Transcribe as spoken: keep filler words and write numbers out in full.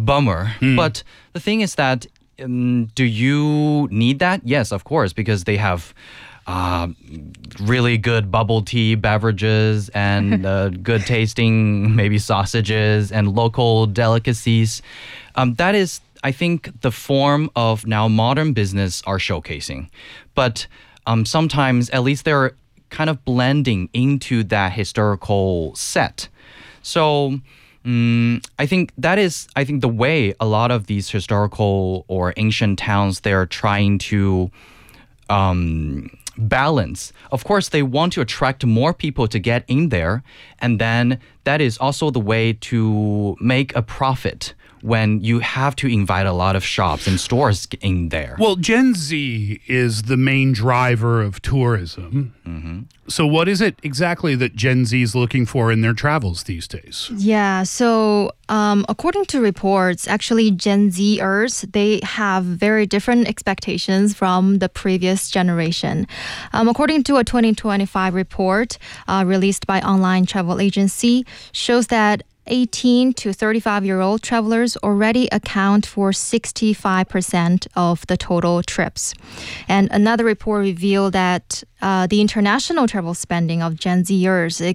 bummer. But the thing is that, um, do you need that? Yes, of course, because they have uh, really good bubble tea beverages and uh, good tasting maybe sausages and local delicacies. Um, that is, I think, the form of now modern business are showcasing. But um, sometimes, at least they're kind of blending into that historical set. So um, I think that is, I think, the way a lot of these historical or ancient towns, they're trying to um, balance. Of course, they want to attract more people to get in there. And then that is also the way to make a profit when you have to invite a lot of shops and stores in there. Well, Gen Z is the main driver of tourism. Mm-hmm. So what is it exactly that Gen Z is looking for in their travels these days? Yeah, so um, according to reports, actually Gen Zers, they have very different expectations from the previous generation. Um, according to a twenty twenty-five report uh, released by online travel agency, shows that eighteen to thirty-five year old travelers already account for sixty-five percent of the total trips. And another report revealed that uh, the international travel spending of Gen Zers